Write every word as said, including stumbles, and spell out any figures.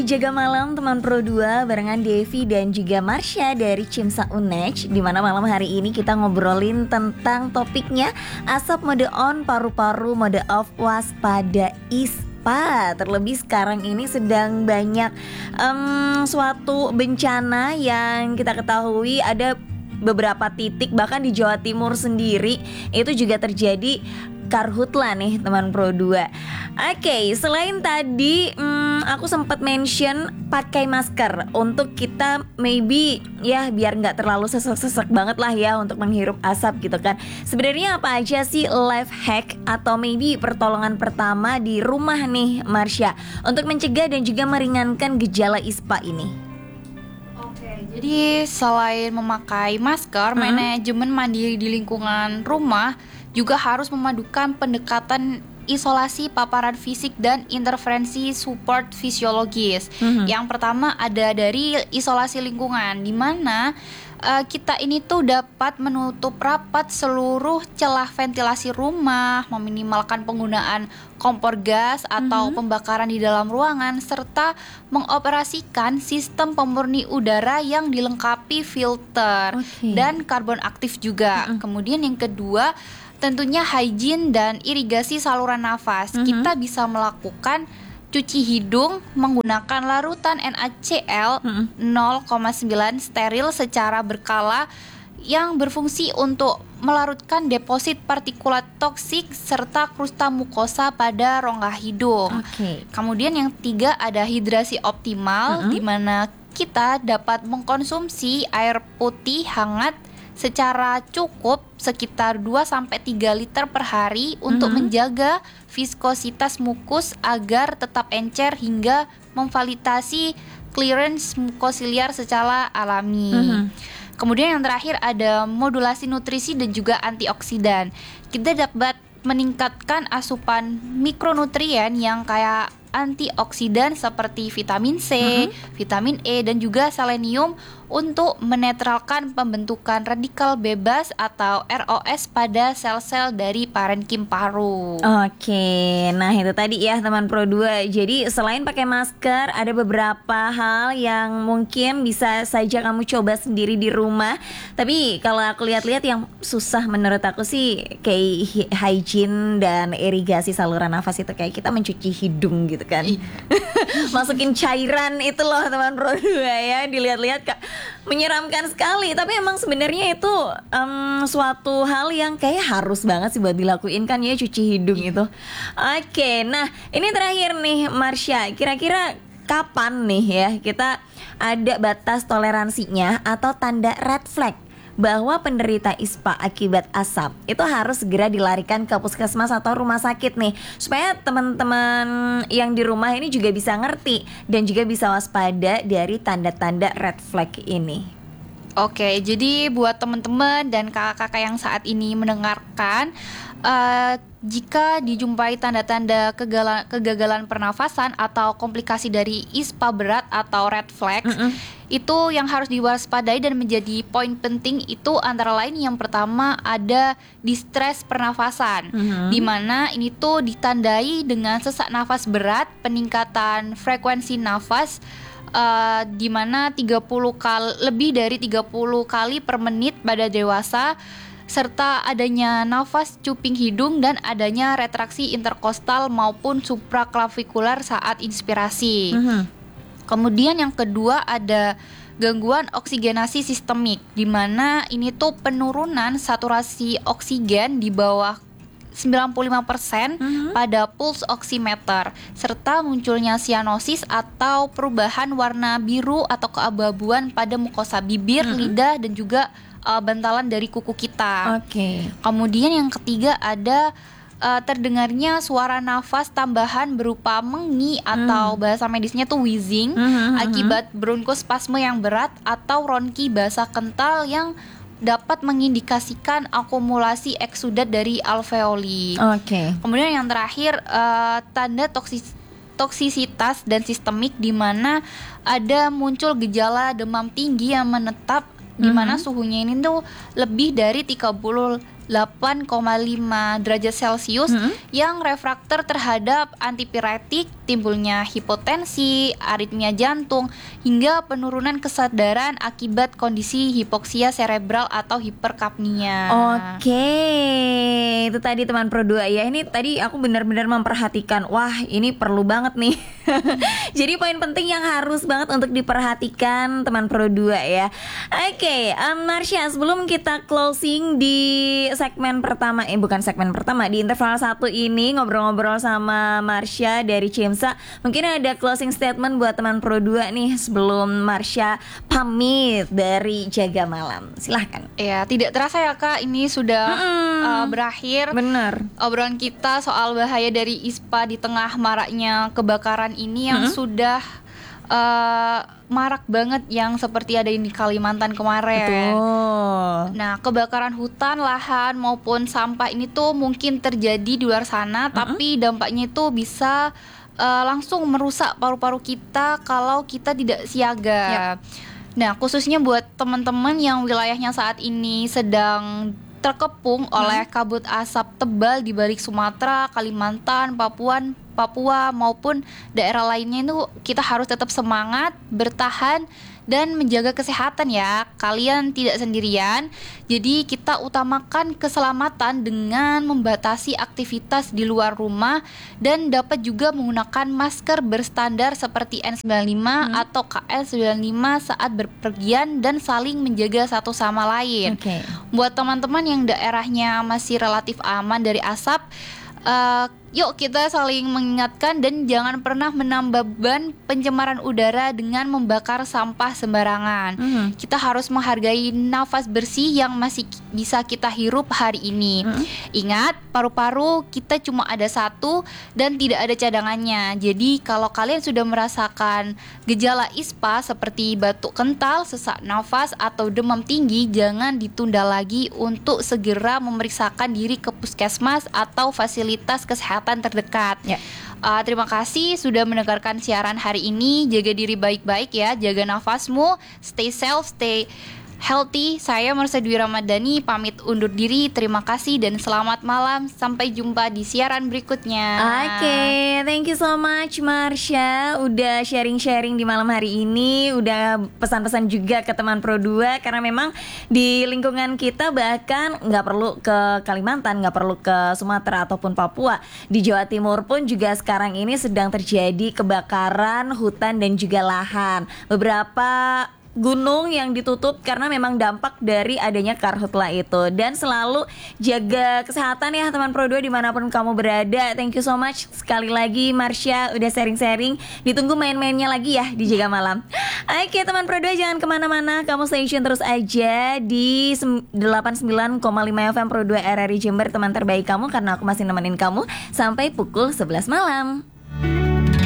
Jaga Malam teman Pro dua barengan Devi dan juga Marsha dari Cimsa Unech. Dimana malam hari ini kita ngobrolin tentang topiknya asap mode on, paru-paru mode off, waspada ispa. Terlebih sekarang ini sedang banyak um, suatu bencana yang kita ketahui ada beberapa titik, bahkan di Jawa Timur sendiri itu juga terjadi karhutla nih teman Pro dua. Oke, okay, selain tadi hmm, aku sempat mention pakai masker untuk kita maybe ya biar nggak terlalu sesek-sesek banget lah ya untuk menghirup asap gitu kan. Sebenarnya apa aja sih life hack atau maybe pertolongan pertama di rumah nih Marsha untuk mencegah dan juga meringankan gejala ispa ini? Jadi selain memakai masker, hmm. manajemen mandiri di lingkungan rumah juga harus memadukan pendekatan isolasi paparan fisik dan intervensi support fisiologis. Mm-hmm. Yang pertama ada dari isolasi lingkungan, di mana uh, kita ini tuh dapat menutup rapat seluruh celah ventilasi rumah, meminimalkan penggunaan kompor gas atau mm-hmm. pembakaran di dalam ruangan, serta mengoperasikan sistem pemurni udara yang dilengkapi filter okay. dan karbon aktif juga. Mm-hmm. Kemudian yang kedua, tentunya hygiene dan irigasi saluran nafas. Mm-hmm. Kita bisa melakukan cuci hidung menggunakan larutan NaCl mm-hmm. nol koma sembilan steril secara berkala yang berfungsi untuk melarutkan deposit partikulat toksik serta krusta mukosa pada rongga hidung. Okay. Kemudian yang ketiga ada hidrasi optimal, mm-hmm. di mana kita dapat mengkonsumsi air putih hangat secara cukup sekitar dua sampai tiga liter per hari untuk mm-hmm. menjaga viskositas mukus agar tetap encer hingga memfasilitasi clearance mukosiliar secara alami. Mm-hmm. Kemudian yang terakhir ada modulasi nutrisi dan juga antioksidan. Kita dapat meningkatkan asupan mikronutrien yang kayak antioksidan seperti vitamin C, mm-hmm. vitamin E dan juga selenium untuk menetralkan pembentukan radikal bebas atau R O S pada sel-sel dari parenkim paru. Oke, nah itu tadi ya teman Pro dua. Jadi selain pakai masker, ada beberapa hal yang mungkin bisa saja kamu coba sendiri di rumah. Tapi kalau aku lihat-lihat yang susah menurut aku sih kayak hygiene dan irigasi saluran nafas itu, kayak kita mencuci hidung gitu kan. Masukin cairan itu loh teman Pro dua ya, dilihat-lihat Kak menyeramkan sekali, tapi emang sebenarnya itu um, suatu hal yang kayak harus banget sih buat dilakuin kan ya, cuci hidung itu. Oke, nah ini terakhir nih Marsha, kira-kira kapan nih ya kita ada batas toleransinya atau tanda red flag bahwa penderita ispa akibat asap itu harus segera dilarikan ke puskesmas atau rumah sakit nih, supaya teman-teman yang di rumah ini juga bisa ngerti dan juga bisa waspada dari tanda-tanda red flag ini. Oke, jadi buat teman-teman dan kakak-kakak yang saat ini mendengarkan, uh, jika dijumpai tanda-tanda kegagalan, kegagalan pernafasan atau komplikasi dari ispa berat atau red flag, mm-mm. itu yang harus diwaspadai dan menjadi poin penting itu antara lain yang pertama ada distress pernafasan, mm-hmm. di mana ini tuh ditandai dengan sesak nafas berat, peningkatan frekuensi nafas uh, di mana tiga puluh kali lebih dari tiga puluh kali per menit pada dewasa, serta adanya nafas cuping hidung dan adanya retraksi interkostal maupun supraklavikular saat inspirasi. Mm-hmm. Kemudian yang kedua ada gangguan oksigenasi sistemik, di mana ini tuh penurunan saturasi oksigen di bawah sembilan puluh lima persen mm-hmm. pada pulse oximeter, serta munculnya cyanosis atau perubahan warna biru atau keabu-abuan pada mukosa bibir, mm-hmm. lidah dan juga uh, bantalan dari kuku kita. Oke. Okay. Kemudian yang ketiga ada Uh, terdengarnya suara nafas tambahan berupa mengi atau hmm. bahasa medisnya tuh wheezing hmm, akibat bronkospasme yang berat atau ronki basah kental yang dapat mengindikasikan akumulasi eksudat dari alveoli. Oke. Okay. Kemudian yang terakhir uh, tanda toksis toksisitas dan sistemik, di mana ada muncul gejala demam tinggi yang menetap, di mana mm-hmm. suhunya ini tuh lebih dari tiga puluh delapan koma lima derajat Celcius Hmm. yang refraktor terhadap antipiretik, timbulnya hipotensi, aritmia jantung, hingga penurunan kesadaran akibat kondisi hipoksia serebral atau hiperkapnia. Oke, itu tadi teman Pro dua ya. Ini tadi aku benar-benar memperhatikan. Wah, ini perlu banget nih. Jadi poin penting yang harus banget untuk diperhatikan teman Pro dua ya. Oke, um, Marsha, sebelum kita closing di segmen pertama, eh bukan segmen pertama, di interval satu ini ngobrol-ngobrol sama Marsha dari Cimsa, mungkin ada closing statement buat teman Pro dua nih sebelum Marsha pamit dari Jaga Malam. Silahkan. Ya, tidak terasa ya Kak, ini sudah Mm-mm. uh, berakhir. Bener. Obrolan kita soal bahaya dari I S P A di tengah maraknya kebakaran ini yang Mm-mm. sudah uh, marak banget, yang seperti ada di Kalimantan kemarin. Betul. Nah, kebakaran hutan, lahan maupun sampah ini tuh mungkin terjadi di luar sana, tapi dampaknya itu bisa uh, langsung merusak paru-paru kita kalau kita tidak siaga. Nah, khususnya buat teman-teman yang wilayahnya saat ini sedang terkepung oleh kabut asap tebal di balik Sumatera, Kalimantan, Papua, Papua maupun daerah lainnya, itu kita harus tetap semangat, bertahan dan menjaga kesehatan ya. Kalian tidak sendirian. Jadi kita utamakan keselamatan dengan membatasi aktivitas di luar rumah dan dapat juga menggunakan masker berstandar seperti N sembilan puluh lima hmm. atau K N sembilan puluh lima saat berpergian dan saling menjaga satu sama lain. Oke. Buat teman-teman yang daerahnya masih relatif aman dari asap, Uh, yuk kita saling mengingatkan dan jangan pernah menambah beban pencemaran udara dengan membakar sampah sembarangan. Mm-hmm. Kita harus menghargai nafas bersih yang masih bisa kita hirup hari ini. Mm-hmm. Ingat, paru-paru kita cuma ada satu dan tidak ada cadangannya. Jadi kalau kalian sudah merasakan gejala I S P A seperti batuk kental, sesak nafas atau demam tinggi, jangan ditunda lagi untuk segera memeriksakan diri ke puskesmas atau fasilitas kesehatan terdekat. Ya. Uh, terima kasih sudah mendengarkan siaran hari ini. Jaga diri baik-baik ya, jaga nafasmu, stay safe, stay healthy. Saya Marsha Dwi Ramadhani pamit undur diri. Terima kasih dan selamat malam. Sampai jumpa di siaran berikutnya. Oke, thank you so much Marsha udah sharing-sharing di malam hari ini, udah pesan-pesan juga ke teman Pro dua, karena memang di lingkungan kita bahkan nggak perlu ke Kalimantan, nggak perlu ke Sumatera ataupun Papua, di Jawa Timur pun juga sekarang ini sedang terjadi kebakaran hutan dan juga lahan. Beberapa gunung yang ditutup karena memang dampak dari adanya karhutla itu. Dan selalu jaga kesehatan ya teman Pro dua dimanapun kamu berada. Thank you so much sekali lagi Marsha udah sharing-sharing. Ditunggu main-mainnya lagi ya di Jaga Malam. Oke teman Pro dua, jangan kemana-mana, kamu stay tune terus aja di delapan puluh sembilan koma lima F M Pro dua R R I Jember, teman terbaik kamu, karena aku masih nemenin kamu sampai pukul sebelas malam.